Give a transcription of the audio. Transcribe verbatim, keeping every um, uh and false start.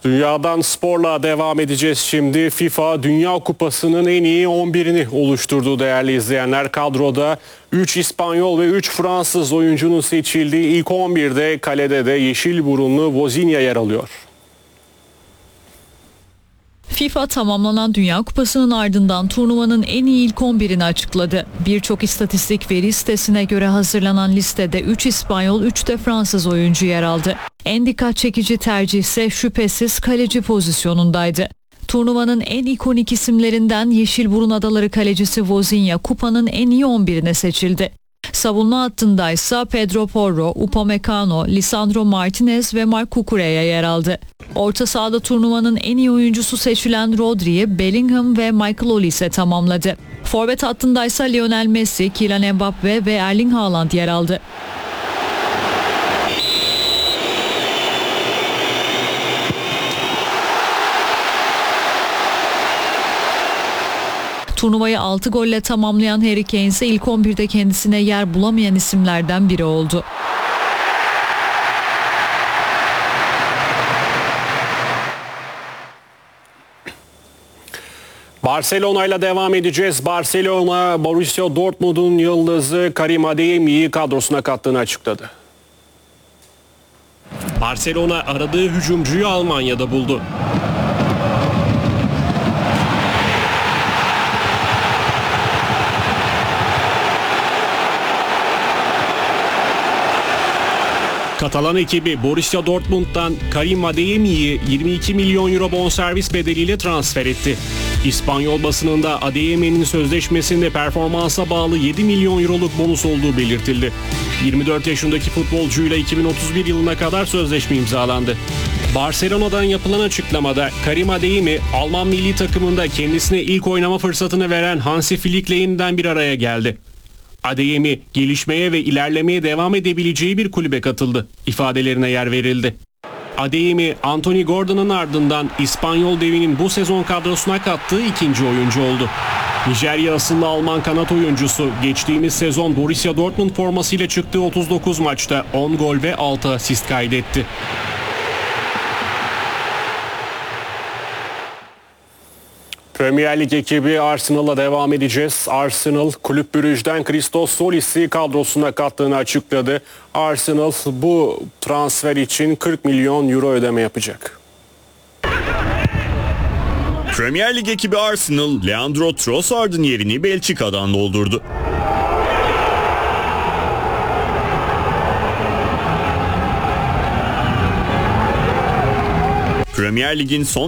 Dünyadan sporla devam edeceğiz şimdi. FIFA Dünya Kupası'nın en iyi on birini oluşturdu değerli izleyenler. Kadroda üç İspanyol ve üç Fransız oyuncunun seçildiği ilk on birde kalede de yeşil burunlu Vozinha yer alıyor. FIFA tamamlanan Dünya Kupası'nın ardından turnuvanın en iyi ilk on birini açıkladı. Birçok istatistik veri sitesine göre hazırlanan listede üç İspanyol, üç de Fransız oyuncu yer aldı. En dikkat çekici tercih ise şüphesiz kaleci pozisyonundaydı. Turnuvanın en ikonik isimlerinden Yeşilburun Adaları kalecisi Vozinha kupanın en iyi on birine seçildi. Savunma hattındaysa Pedro Porro, Upamecano, Lisandro Martinez ve Marc Cucurella yer aldı. Orta sahada turnuvanın en iyi oyuncusu seçilen Rodri'yi Bellingham ve Michael Olise tamamladı. Forvet hattındaysa Lionel Messi, Kylian Mbappe ve Erling Haaland yer aldı. Turnuvayı altı golle tamamlayan Harry Kane ise ilk on birde kendisine yer bulamayan isimlerden biri oldu. Barcelona ile devam edeceğiz. Barcelona, Borussia Dortmund'un yıldızı Karim Adeyemi'yi kadrosuna kattığını açıkladı. Barcelona aradığı hücumcuyu Almanya'da buldu. Katalan ekibi Borussia Dortmund'dan Karim Adeyemi'yi yirmi iki milyon euro bonservis bedeliyle transfer etti. İspanyol basınında Adeyemi'nin sözleşmesinde performansa bağlı yedi milyon euroluk bonus olduğu belirtildi. yirmi dört yaşındaki futbolcuyla iki bin otuz bir yılına kadar sözleşme imzalandı. Barcelona'dan yapılan açıklamada Karim Adeyemi, Alman milli takımında kendisine ilk oynama fırsatını veren Hansi Flick'le yeniden bir araya geldi. Adeyemi gelişmeye ve ilerlemeye devam edebileceği bir kulübe katıldı ifadelerine yer verildi. Adeyemi, Anthony Gordon'un ardından İspanyol devinin bu sezon kadrosuna kattığı ikinci oyuncu oldu. Nijerya asıllı Alman kanat oyuncusu geçtiğimiz sezon Borussia Dortmund formasıyla çıktığı otuz dokuz maçta on gol ve altı asist kaydetti. Premier Lig ekibi Arsenal'la devam edeceğiz. Arsenal, Kulüp Brugge'den Christos Solis'i kadrosuna kattığını açıkladı. Arsenal bu transfer için kırk milyon euro ödeme yapacak. Premier Lig ekibi Arsenal, Leandro Trossard'ın yerini Belçika'dan doldurdu. Premier Lig'in son